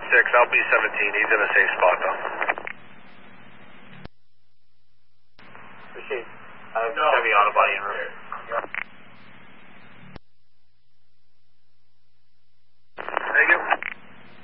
I'll be 17. He's in a safe spot, though. Appreciate it. Heavy auto body en route.